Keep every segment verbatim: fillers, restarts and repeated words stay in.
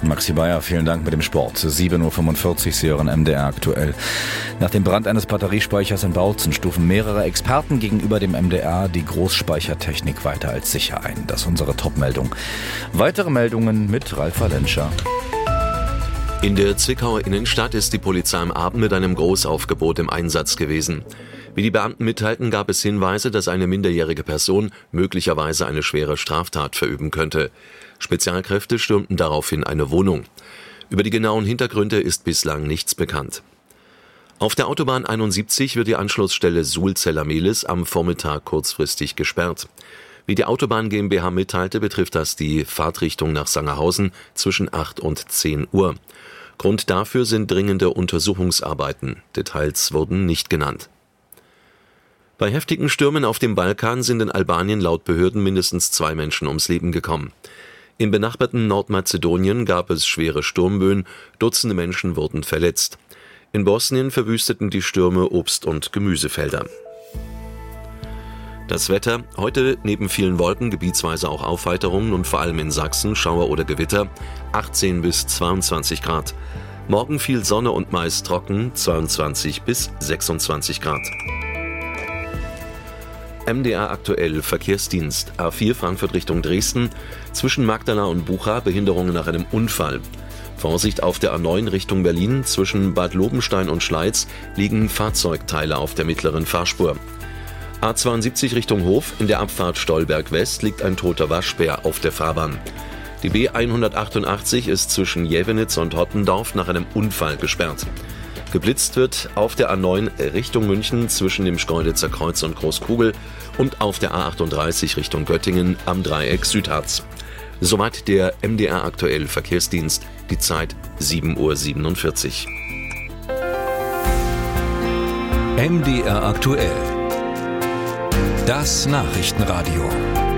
Maxi Bayer, vielen Dank mit dem Sport. sieben Uhr fünfundvierzig, Sie hören M D R aktuell. Nach dem Brand eines Batteriespeichers in Bautzen stufen mehrere Experten gegenüber dem M D R die Großspeichertechnik weiter als sicher ein. Das ist unsere Top-Meldung. Weitere Meldungen mit Ralf Valenscher. In der Zwickauer Innenstadt ist die Polizei am Abend mit einem Großaufgebot im Einsatz gewesen. Wie die Beamten mitteilten, gab es Hinweise, dass eine minderjährige Person möglicherweise eine schwere Straftat verüben könnte. Spezialkräfte stürmten daraufhin eine Wohnung. Über die genauen Hintergründe ist bislang nichts bekannt. Auf der Autobahn einundsiebzig wird die Anschlussstelle Suhl-Zellermehlis am Vormittag kurzfristig gesperrt. Wie die Autobahn GmbH mitteilte, betrifft das die Fahrtrichtung nach Sangerhausen zwischen acht und zehn Uhr. Grund dafür sind dringende Untersuchungsarbeiten. Details wurden nicht genannt. Bei heftigen Stürmen auf dem Balkan sind in Albanien laut Behörden mindestens zwei Menschen ums Leben gekommen. Im benachbarten Nordmazedonien gab es schwere Sturmböen, Dutzende Menschen wurden verletzt. In Bosnien verwüsteten die Stürme Obst- und Gemüsefelder. Das Wetter, heute neben vielen Wolken gebietsweise auch Aufheiterungen und vor allem in Sachsen Schauer oder Gewitter, achtzehn bis zweiundzwanzig Grad. Morgen viel Sonne und meist trocken, zweiundzwanzig bis sechsundzwanzig Grad. M D R aktuell Verkehrsdienst. A vier Frankfurt Richtung Dresden. Zwischen Magdala und Bucha Behinderungen nach einem Unfall. Vorsicht auf der A neun Richtung Berlin. Zwischen Bad Lobenstein und Schleiz liegen Fahrzeugteile auf der mittleren Fahrspur. A zweiundsiebzig Richtung Hof. In der Abfahrt Stolberg West liegt ein toter Waschbär auf der Fahrbahn. Die B hundertachtundachtzig ist zwischen Jevenitz und Hottendorf nach einem Unfall gesperrt. Geblitzt wird auf der A neun Richtung München zwischen dem Schkeuditzer Kreuz und Großkugel und auf der A achtunddreißig Richtung Göttingen am Dreieck Südharz. Soweit der M D R aktuell Verkehrsdienst, die Zeit sieben Uhr siebenundvierzig. M D R aktuell. Das Nachrichtenradio.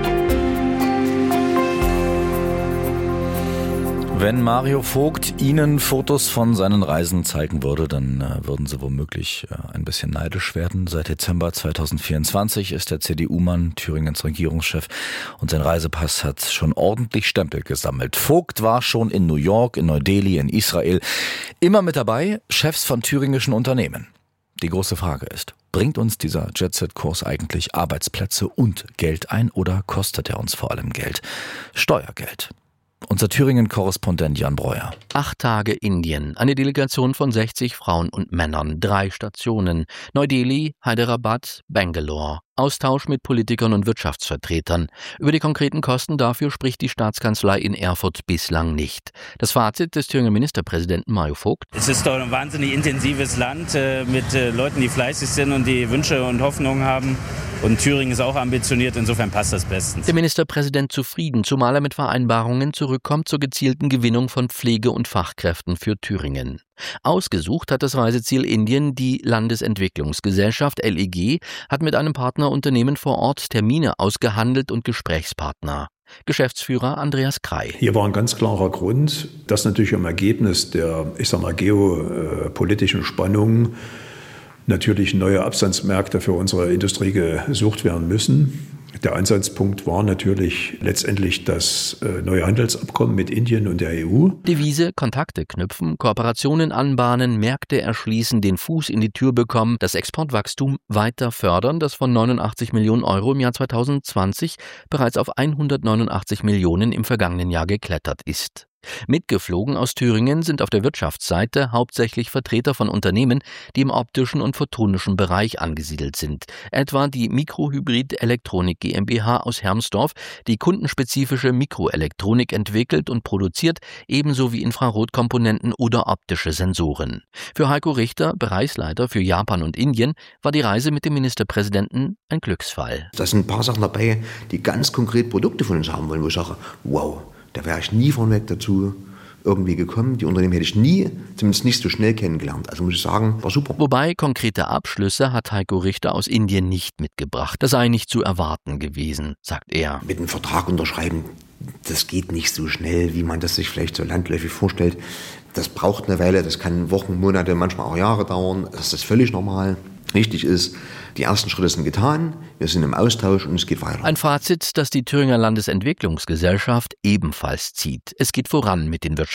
Wenn Mario Vogt Ihnen Fotos von seinen Reisen zeigen würde, dann äh, würden Sie womöglich äh, ein bisschen neidisch werden. Seit Dezember zweitausendvierundzwanzig ist der C D U-Mann Thüringens Regierungschef und sein Reisepass hat schon ordentlich Stempel gesammelt. Vogt war schon in New York, in Neu-Delhi, in Israel. Immer mit dabei Chefs von thüringischen Unternehmen. Die große Frage ist, bringt uns dieser Jet-Set-Kurs eigentlich Arbeitsplätze und Geld ein oder kostet er uns vor allem Geld? Steuergeld. Unser Thüringen-Korrespondent Jan Breuer. Acht Tage Indien, eine Delegation von sechzig Frauen und Männern, drei Stationen, Neu-Delhi, Hyderabad, Bangalore. Austausch mit Politikern und Wirtschaftsvertretern. Über die konkreten Kosten dafür spricht die Staatskanzlei in Erfurt bislang nicht. Das Fazit des Thüringer Ministerpräsidenten Mario Vogt. Es ist doch ein wahnsinnig intensives Land äh, mit äh, Leuten, die fleißig sind und die Wünsche und Hoffnungen haben. Und Thüringen ist auch ambitioniert, insofern passt das bestens. Der Ministerpräsident zufrieden, zumal er mit Vereinbarungen zurückkommt zur gezielten Gewinnung von Pflege- und Fachkräften für Thüringen. Ausgesucht hat das Reiseziel Indien die Landesentwicklungsgesellschaft L E G, hat mit einem Partnerunternehmen vor Ort Termine ausgehandelt und Gesprächspartner. Geschäftsführer Andreas Krei. Hier war ein ganz klarer Grund, dass natürlich im Ergebnis der, ich sag mal, geopolitischen Spannungen natürlich neue Absatzmärkte für unsere Industrie gesucht werden müssen. Der Ansatzpunkt war natürlich letztendlich das neue Handelsabkommen mit Indien und der E U. Devise: Kontakte knüpfen, Kooperationen anbahnen, Märkte erschließen, den Fuß in die Tür bekommen, das Exportwachstum weiter fördern, das von neunundachtzig Millionen Euro im Jahr zweitausendzwanzig bereits auf hundertneunundachtzig Millionen im vergangenen Jahr geklettert ist. Mitgeflogen aus Thüringen sind auf der Wirtschaftsseite hauptsächlich Vertreter von Unternehmen, die im optischen und photonischen Bereich angesiedelt sind. Etwa die Mikrohybrid Elektronik GmbH aus Hermsdorf, die kundenspezifische Mikroelektronik entwickelt und produziert, ebenso wie Infrarotkomponenten oder optische Sensoren. Für Heiko Richter, Bereichsleiter für Japan und Indien, war die Reise mit dem Ministerpräsidenten ein Glücksfall. Da sind ein paar Sachen dabei, die ganz konkret Produkte von uns haben wollen, wo ich sage, wow, da wäre ich nie von weg dazu irgendwie gekommen. Die Unternehmen hätte ich nie, zumindest nicht so schnell kennengelernt. Also muss ich sagen, war super. Wobei konkrete Abschlüsse hat Heiko Richter aus Indien nicht mitgebracht. Das sei nicht zu erwarten gewesen, sagt er. Mit einem Vertrag unterschreiben, das geht nicht so schnell, wie man das sich vielleicht so landläufig vorstellt. Das braucht eine Weile, das kann Wochen, Monate, manchmal auch Jahre dauern. Das ist völlig normal. Wichtig ist, die ersten Schritte sind getan, wir sind im Austausch und es geht weiter. Ein Fazit, das die Thüringer Landesentwicklungsgesellschaft ebenfalls zieht. Es geht voran mit den Wirtschafts-